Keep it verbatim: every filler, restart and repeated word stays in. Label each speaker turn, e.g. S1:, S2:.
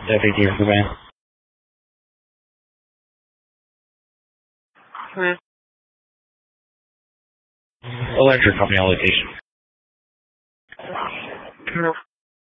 S1: Deputy here for the van. Electric company on location.